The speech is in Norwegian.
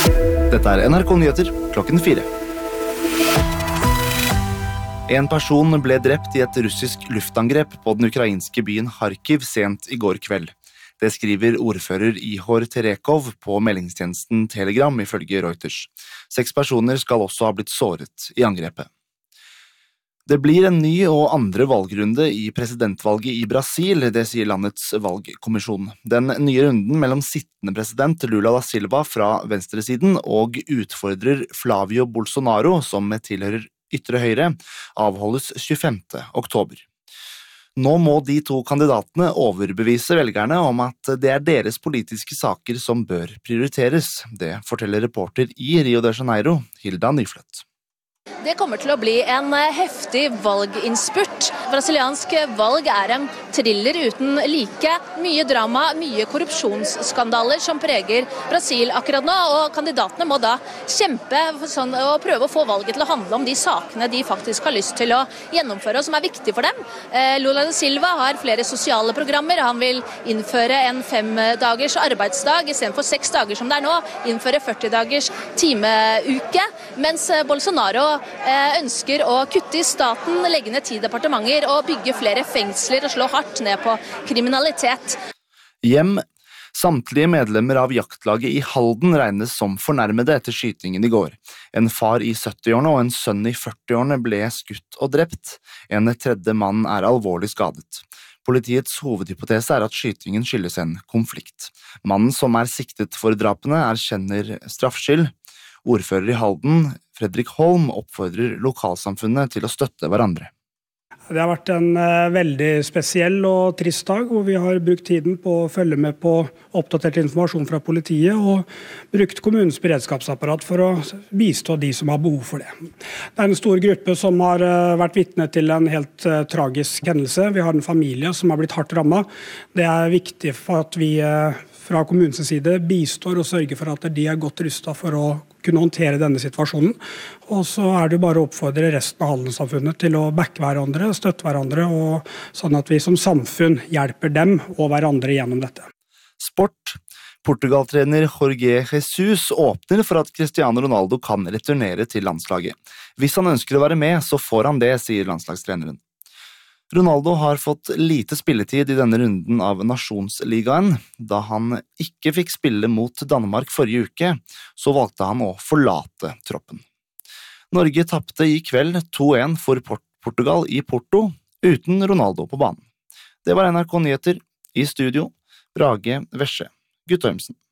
Dette NRK Nyheter, klokken 4. En person ble drept i et russisk luftangrep på den ukrainske byen Kharkiv sent i går kveld. Det skriver ordfører Ihor Terekov på meldingstjenesten Telegram ifølge Reuters. 6 personer skal også ha blitt såret i angrepet. Det blir en ny og andre valgrunde i presidentvalget i Brasil, det sier landets valgkommisjon. Den nye runden mellom sittende president Lula da Silva fra venstresiden og utfordrer Flavio Bolsonaro, som tilhører ytre høyre, avholdes 25. oktober. Nå må de 2 kandidatene overbevise velgerne om at det er deres politiske saker som bør prioriteres. Det forteller reporter i Rio de Janeiro, Hilda Nyfløtt. Det kommer til å bli en heftig valginnspurt. Brasiliansk valg er en thriller uten like. Mye drama, mye korrupsjonsskandaler som preger Brasil akkurat nå, og kandidatene må da kjempe og prøve å få valget til å handle om de sakene de faktisk har lyst til å gjennomføre, og som er viktige for dem. Lula da Silva har flere sosiale programmer. Han vil innføre en 5-dagers arbeidsdag i stedet for 6 dager som det er nå, innføre 40-dagers timeuke, mens Bolsonaro ønsker å kutte i staten, legge ned 10 departementer og bygge flere fengsler og slå hardt ned på kriminalitet. Hjem. Samtlige medlemmer av jaktlaget i Halden regnes som fornærmede etter skytingen i går. En far i 70-årene og en sønn i 40-årene ble skutt og drept. En tredje mann er alvorlig skadet. Politiets hovedhypotese er at skytingen skyldes en konflikt. Mannen som er siktet for drapene erkjenner straffskyld. Ordfører i Halden, Fredrik Holm, oppfordrer lokalsamfunnet til å støtte hverandre. Det har vært en veldig spesiell og trist dag, hvor vi har brukt tiden på å følge med på oppdatert informasjon fra politiet og brukt kommunens beredskapsapparat for å bistå de som har behov for det. Det er en stor gruppe som har vært vitne til en helt tragisk hendelse. Vi har en familie som har blitt hardt rammet. Det er viktig for at vi fra kommunens side bistår og sørger for at de er godt rustet for å kunne håndtere denne situasjonen. Og så er det bare å oppfordre resten av Halden-samfunnet til å backe hverandre, støtte hverandre, og sånn at vi som samfunn hjelper dem og hverandre gjennom dette. Sport. Portugal-trener Jorge Jesus åpner for at Cristiano Ronaldo kan returnere til landslaget. Hvis han ønsker å være med, så får han det, sier landslagstreneren. Ronaldo har fått lite spilletid i denne runden av Nasjonsligaen. Da han ikke fikk spille mot Danmark forrige uke, så valgte han å forlate troppen. Norge tappte i kveld 2-1 for Portugal i Porto, uten Ronaldo på banen. Det var NRK Nyheter. I studio, Brage Vesje Guttormsen.